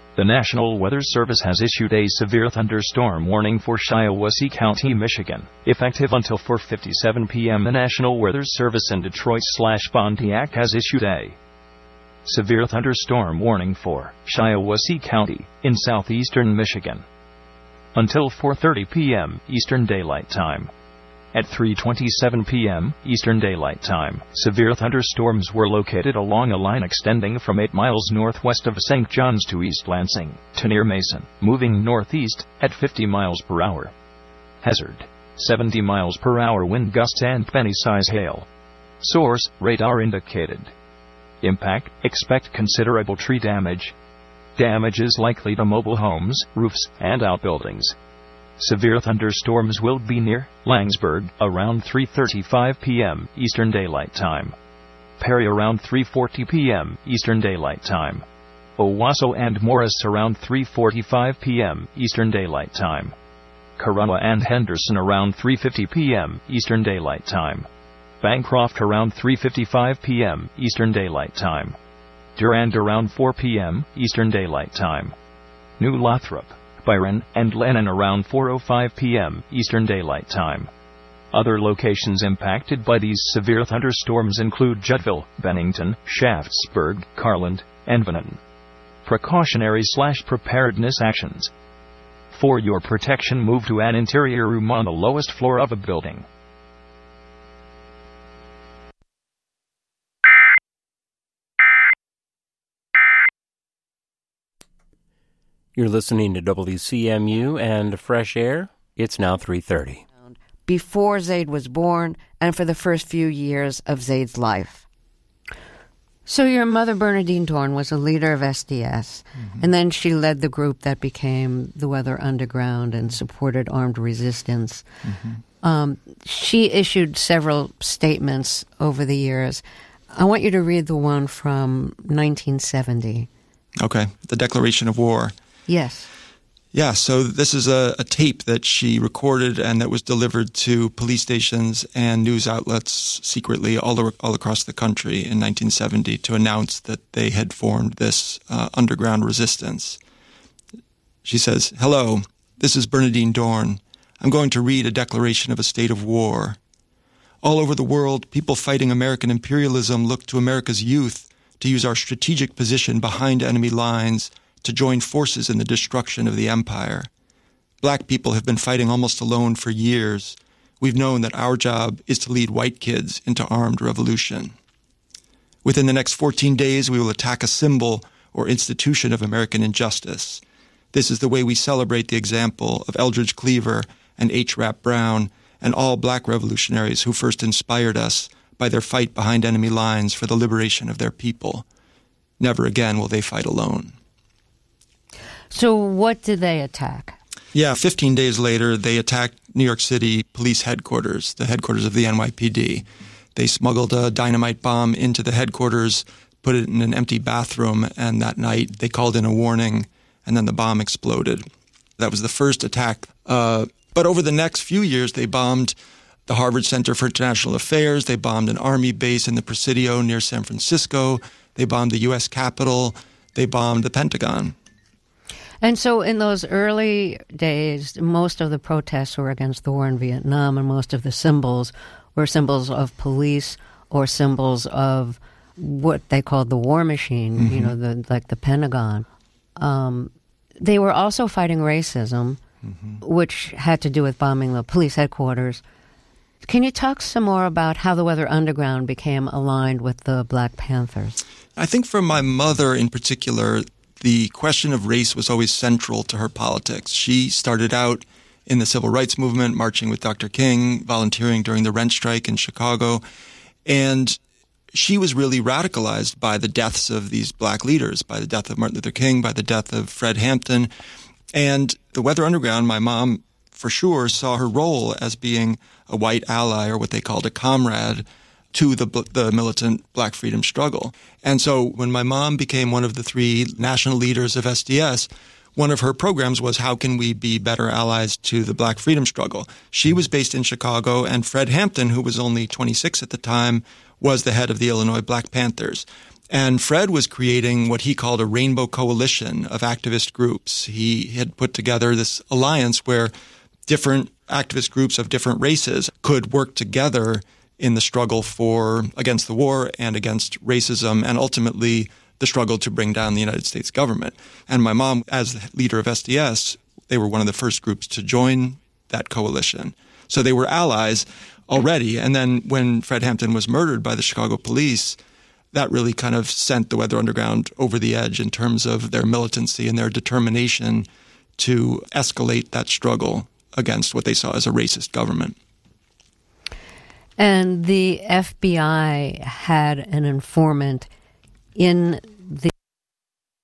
The National Weather Service has issued a severe thunderstorm warning for Shiawassee County, Michigan. Effective until 4:57 p.m., the National Weather Service in Detroit/Pontiac has issued a severe thunderstorm warning for Shiawassee County in southeastern Michigan until 4:30 p.m. Eastern Daylight Time. At 3:27 p.m. Eastern Daylight Time, severe thunderstorms were located along a line extending from 8 miles northwest of St. John's to East Lansing, to near Mason, moving northeast at 50 miles per hour. Hazard: 70 miles per hour wind gusts and penny-size hail. Source: radar indicated. Impact: expect considerable tree damage. Damage is likely to mobile homes, roofs, and outbuildings. Severe thunderstorms will be near Langsburg around 3:35 p.m. Eastern Daylight Time. Perry around 3:40 p.m. Eastern Daylight Time. Owasso and Morris around 3:45 p.m. Eastern Daylight Time. Corunna and Henderson around 3:50 p.m. Eastern Daylight Time. Bancroft around 3:55 p.m. Eastern Daylight Time. Durand around 4 p.m. Eastern Daylight Time. New Lothrop, Byron, and Lennon around 4:05 p.m. Eastern Daylight Time. Other locations impacted by these severe thunderstorms include Juddville, Bennington, Shaftsburg, Carland, and Vernon. Precautionary/preparedness actions. For your protection, move to an interior room on the lowest floor of a building. You're listening to WCMU and Fresh Air. It's now 3:30. Before Zaid was born and for the first few years of Zaid's life. So your mother, Bernadine Dorn, was a leader of SDS, and then she led the group that became the Weather Underground and supported armed resistance. She issued several statements over the years. I want you to read the one from 1970. Okay, the Declaration of War. Yes. Yeah, so this is a tape that she recorded and that was delivered to police stations and news outlets secretly all across the country in 1970 to announce that they had formed this underground resistance. She says, "Hello, this is Bernadine Dorn. I'm going to read a declaration of a state of war. All over the world, people fighting American imperialism look to America's youth to use our strategic position behind enemy lines to join forces in the destruction of the empire. Black people have been fighting almost alone for years. We've known that our job is to lead white kids into armed revolution. Within the next 14 days, we will attack a symbol or institution of American injustice. This is the way we celebrate the example of Eldridge Cleaver and H. Rap Brown and all black revolutionaries who first inspired us by their fight behind enemy lines for the liberation of their people. Never again will they fight alone." So what did they attack? Yeah, 15 days later, they attacked New York City police headquarters, the headquarters of the NYPD. They smuggled a dynamite bomb into the headquarters, put it in an empty bathroom, and that night they called in a warning, and then the bomb exploded. That was the first attack. But over the next few years, they bombed the Harvard Center for International Affairs. They bombed an army base in the Presidio near San Francisco. They bombed the U.S. Capitol. They bombed the Pentagon. And so in those early days, most of the protests were against the war in Vietnam, and most of the symbols were symbols of police or symbols of what they called the war machine, you know, like the Pentagon. They were also fighting racism, which had to do with bombing the police headquarters. Can you talk some more about how the Weather Underground became aligned with the Black Panthers? I think for my mother in particular, the question of race was always central to her politics. She started out in the civil rights movement, marching with Dr. King, volunteering during the rent strike in Chicago. And she was really radicalized by the deaths of these black leaders, by the death of Martin Luther King, by the death of Fred Hampton. And the Weather Underground, my mom for sure saw her role as being a white ally, or what they called a comrade, to the militant black freedom struggle. And so when my mom became one of the 3 national leaders of SDS, one of her programs was, how can we be better allies to the black freedom struggle? She was based in Chicago, and Fred Hampton, who was only 26 at the time, was the head of the Illinois Black Panthers. And Fred was creating what he called a rainbow coalition of activist groups. He had put together this alliance where different activist groups of different races could work together in the struggle against the war and against racism, and ultimately the struggle to bring down the United States government. And my mom, as the leader of SDS, they were one of the first groups to join that coalition. So they were allies already. And then when Fred Hampton was murdered by the Chicago police, that really kind of sent the Weather Underground over the edge in terms of their militancy and their determination to escalate that struggle against what they saw as a racist government. And the FBI had an informant in the